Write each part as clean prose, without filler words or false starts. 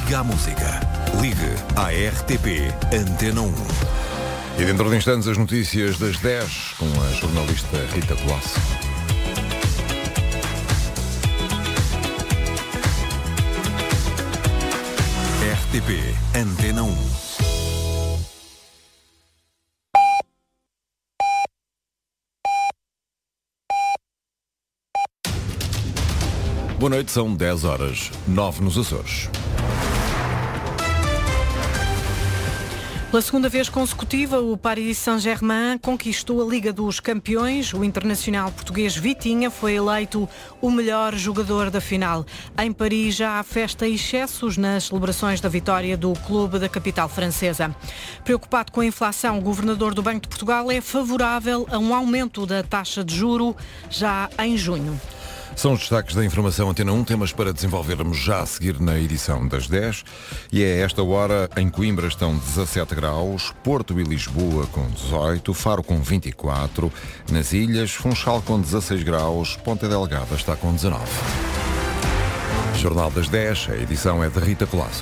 Liga à música. Ligue à RTP Antena 1. E dentro de instantes as notícias das 10 com a jornalista Rita Colasso. RTP Antena 1. Boa noite, são 10 horas, 9 nos Açores. Pela segunda vez consecutiva, o Paris Saint-Germain conquistou a Liga dos Campeões. O internacional português Vitinha foi eleito o melhor jogador da final. Em Paris já há festa e excessos nas celebrações da vitória do clube da capital francesa. Preocupado com a inflação, o governador do Banco de Portugal é favorável a um aumento da taxa de juro já em junho. São os destaques da informação Antena 1, temas para desenvolvermos já a seguir na edição das 10. E é esta hora, em Coimbra estão 17 graus, Porto e Lisboa com 18, Faro com 24, nas Ilhas, Funchal com 16 graus, Ponta Delgada está com 19. Jornal das 10, a edição é de Rita Colasso.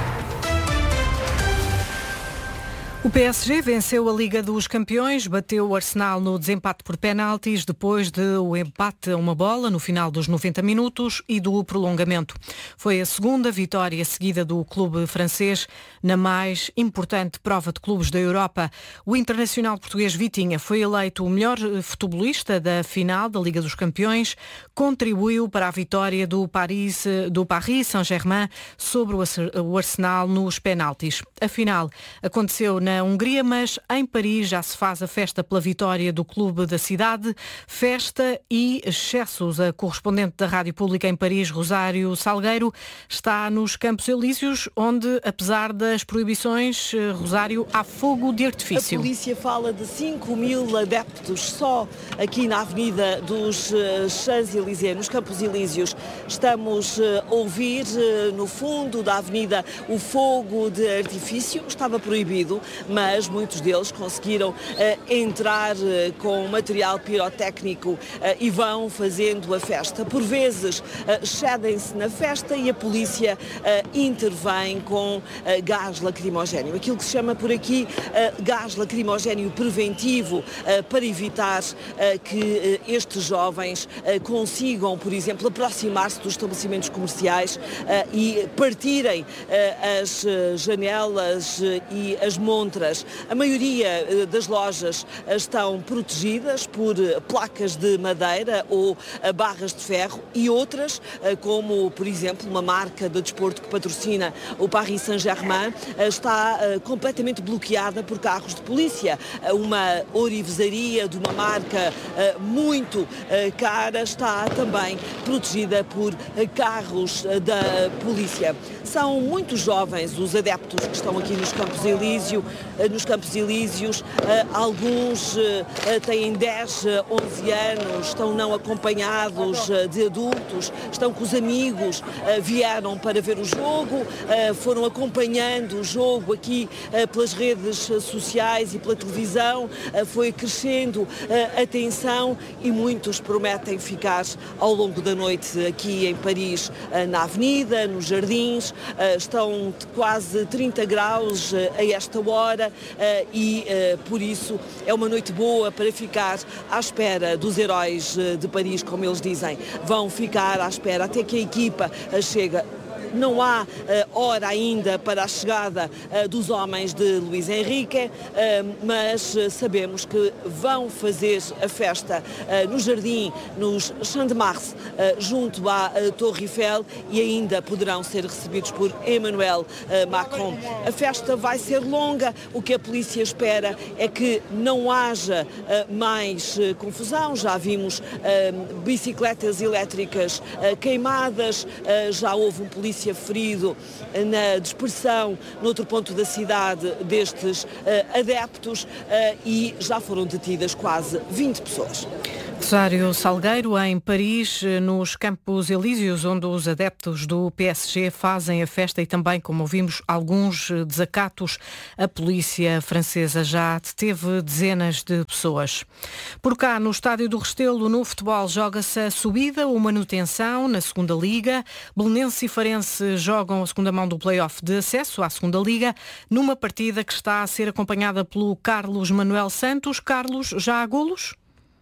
O PSG venceu a Liga dos Campeões, bateu o Arsenal no desempate por penaltis, depois do empate a uma bola no final dos 90 minutos e do prolongamento. Foi a segunda vitória seguida do clube francês na mais importante prova de clubes da Europa. O internacional português Vitinha foi eleito o melhor futebolista da final da Liga dos Campeões, contribuiu para a vitória do Paris Saint-Germain sobre o Arsenal nos penaltis. A final aconteceu na Hungria, mas em Paris já se faz a festa pela vitória do clube da cidade. Festa e excessos. A correspondente da Rádio Pública em Paris, Rosário Salgueiro, está nos Campos Elíseos, onde, apesar das proibições, Rosário, há fogo de artifício. A polícia fala de 5.000 adeptos só aqui na Avenida dos Champs-Élysées, nos Campos Elíseos. Estamos a ouvir no fundo da avenida o fogo de artifício. Estava proibido, mas muitos deles conseguiram entrar com material pirotécnico e vão fazendo a festa. Por vezes excedem-se na festa e a polícia intervém com gás lacrimogéneo. Aquilo que se chama por aqui gás lacrimogéneo preventivo, para evitar que estes jovens consigam, por exemplo, aproximar-se dos estabelecimentos comerciais e partirem as janelas e as montras. A maioria das lojas estão protegidas por placas de madeira ou barras de ferro e outras, como por exemplo uma marca de desporto que patrocina o Paris Saint-Germain, está completamente bloqueada por carros de polícia. Uma orivesaria de uma marca muito cara está também protegida por carros da polícia. São muitos jovens os adeptos que estão aqui nos Campos Elíseos. Alguns têm 10, 11 anos, estão não acompanhados de adultos, estão com os amigos, vieram para ver o jogo, foram acompanhando o jogo aqui pelas redes sociais e pela televisão, foi crescendo a tensão e muitos prometem ficar ao longo da noite aqui em Paris, na avenida, nos jardins. Estão quase 30 graus a esta hora e por isso é uma noite boa para ficar à espera dos heróis de Paris, como eles dizem. Vão ficar à espera até que a equipa chega. Não há hora ainda para a chegada dos homens de Luís Henrique, mas sabemos que vão fazer a festa no jardim, nos Champs de Mars, junto à Torre Eiffel, e ainda poderão ser recebidos por Emmanuel Macron. A festa vai ser longa. O que a polícia espera é que não haja mais confusão. Já vimos bicicletas elétricas queimadas, já houve um polícia ferido na dispersão noutro ponto da cidade destes adeptos e já foram detidas quase 20 pessoas. Rosário Salgueiro, em Paris, nos Campos Elíseos, onde os adeptos do PSG fazem a festa e também, como ouvimos, alguns desacatos. A polícia francesa já deteve dezenas de pessoas. Por cá, no Estádio do Restelo, no futebol, joga-se a subida ou manutenção na segunda Liga. Belenenses e Farense jogam a segunda mão do play-off de acesso à segunda Liga, numa partida que está a ser acompanhada pelo Carlos Manuel Santos. Carlos, já há golos?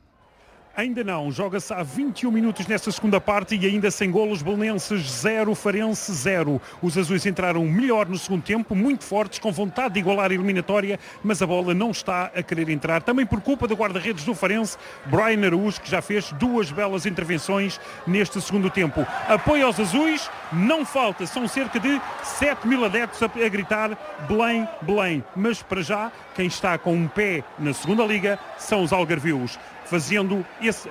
Ainda não, joga-se há 21 minutos nesta segunda parte e ainda sem golos. Belenenses 0, Farense 0. Os azuis entraram melhor no segundo tempo, muito fortes, com vontade de igualar a eliminatória, mas a bola não está a querer entrar. Também por culpa do guarda-redes do Farense, Brian Araújo, que já fez 2 belas intervenções neste segundo tempo. Apoio aos azuis, não falta, são cerca de 7 mil adeptos a gritar Belém, Belém. Mas para já, quem está com um pé na segunda Liga são os algarvios, fazendo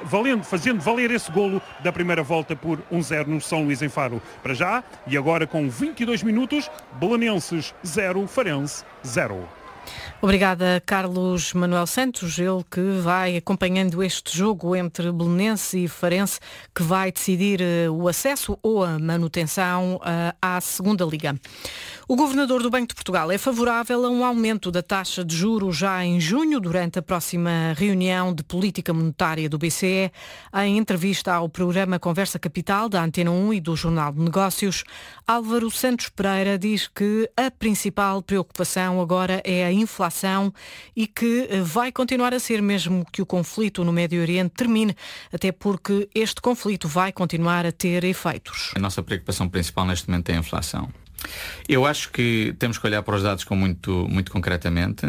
valer esse golo da primeira volta por 1-0 no São Luís em Faro. Para já, e agora com 22 minutos, Belenenses 0, Farense 0. Obrigada, Carlos Manuel Santos, ele que vai acompanhando este jogo entre Belenenses e Farense, que vai decidir o acesso ou a manutenção à segunda Liga. O governador do Banco de Portugal é favorável a um aumento da taxa de juros já em junho, durante a próxima reunião de política monetária do BCE. Em entrevista ao programa Conversa Capital, da Antena 1 e do Jornal de Negócios, Álvaro Santos Pereira diz que a principal preocupação agora é a inflação e que vai continuar a ser, mesmo que o conflito no Médio Oriente termine, até porque este conflito vai continuar a ter efeitos. A nossa preocupação principal neste momento é a inflação. Eu acho que temos que olhar para os dados com muito concretamente,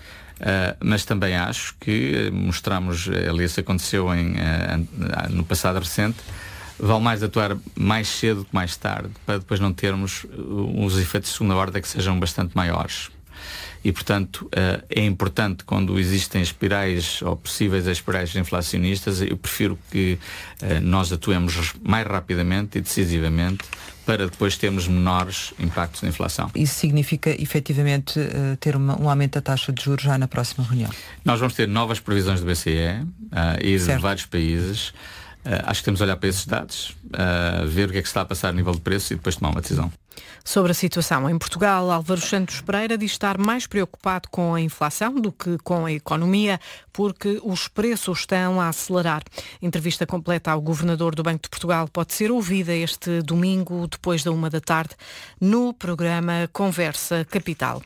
mas também acho que mostramos, aliás, isso aconteceu no passado recente, vale mais atuar mais cedo que mais tarde, para depois não termos os efeitos de segunda ordem que sejam bastante maiores. E, portanto, é importante, quando existem espirais ou possíveis espirais inflacionistas, eu prefiro que nós atuemos mais rapidamente e decisivamente para depois termos menores impactos na inflação. Isso significa, efetivamente, ter um aumento da taxa de juros já na próxima reunião? Nós vamos ter novas previsões do BCE e de vários países. Acho que temos de olhar para esses dados, ver o que é que está a passar a nível de preço e depois tomar uma decisão. Sobre a situação em Portugal, Álvaro Santos Pereira diz estar mais preocupado com a inflação do que com a economia, porque os preços estão a acelerar. Entrevista completa ao governador do Banco de Portugal pode ser ouvida este domingo, depois da 13h, no programa Conversa Capital.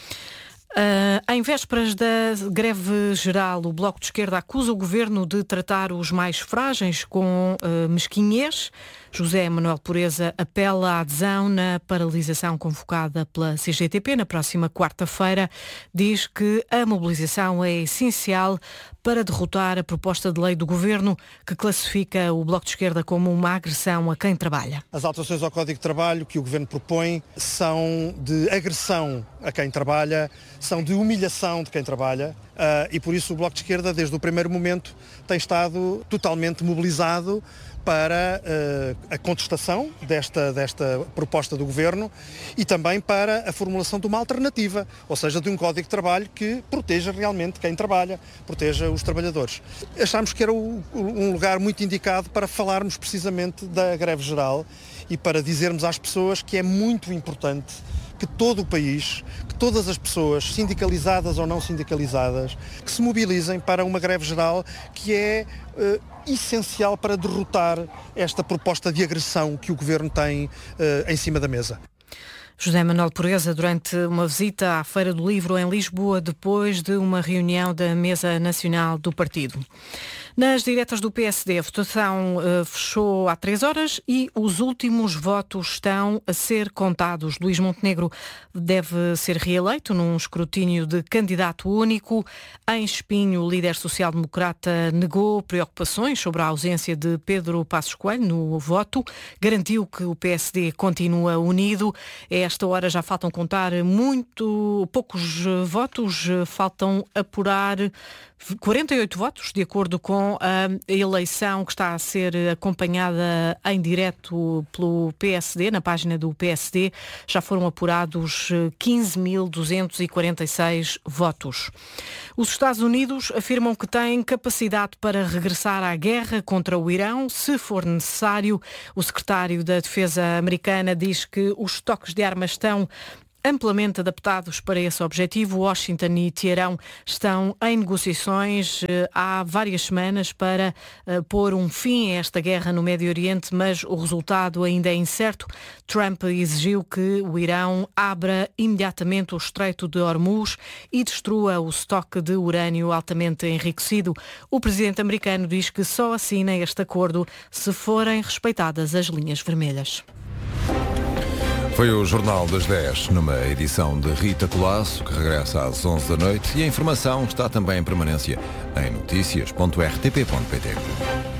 Em vésperas da greve geral, o Bloco de Esquerda acusa o Governo de tratar os mais frágeis com mesquinhez. José Manuel Pureza apela à adesão na paralisação convocada pela CGTP na próxima quarta-feira. Diz que a mobilização é essencial para derrotar a proposta de lei do Governo, que classifica o Bloco de Esquerda como uma agressão a quem trabalha. As alterações ao Código de Trabalho que o Governo propõe são de agressão a quem trabalha, são de humilhação de quem trabalha, e por isso o Bloco de Esquerda, desde o primeiro momento, tem estado totalmente mobilizado para a contestação desta proposta do Governo e também para a formulação de uma alternativa, ou seja, de um Código de Trabalho que proteja realmente quem trabalha, proteja os trabalhadores. Achámos que era um lugar muito indicado para falarmos precisamente da greve geral e para dizermos às pessoas que é muito importante que todo o país, que todas as pessoas, sindicalizadas ou não sindicalizadas, que se mobilizem para uma greve geral que é essencial para derrotar esta proposta de agressão que o Governo tem em cima da mesa. José Manuel Pureza, durante uma visita à Feira do Livro em Lisboa, depois de uma reunião da Mesa Nacional do Partido. Nas diretas do PSD, a votação fechou há 3h e os últimos votos estão a ser contados. Luís Montenegro deve ser reeleito num escrutínio de candidato único. Em Espinho, o líder social-democrata negou preocupações sobre a ausência de Pedro Passos Coelho no voto. Garantiu que o PSD continua unido. É esta hora já faltam contar poucos votos, faltam apurar 48 votos, de acordo com a eleição que está a ser acompanhada em direto pelo PSD, na página do PSD, já foram apurados 15.246 votos. Os Estados Unidos afirmam que têm capacidade para regressar à guerra contra o Irão, se for necessário. O secretário da Defesa americana diz que os estoques de armas estão amplamente adaptados para esse objetivo. Washington e Teherão estão em negociações há várias semanas para pôr um fim a esta guerra no Médio Oriente, mas o resultado ainda é incerto. Trump exigiu que o Irão abra imediatamente o Estreito de Hormuz e destrua o estoque de urânio altamente enriquecido. O presidente americano diz que só assina este acordo se forem respeitadas as linhas vermelhas. Foi o Jornal das 10, numa edição de Rita Colasso, que regressa às 11 da noite, e a informação está também em permanência em noticias.rtp.pt.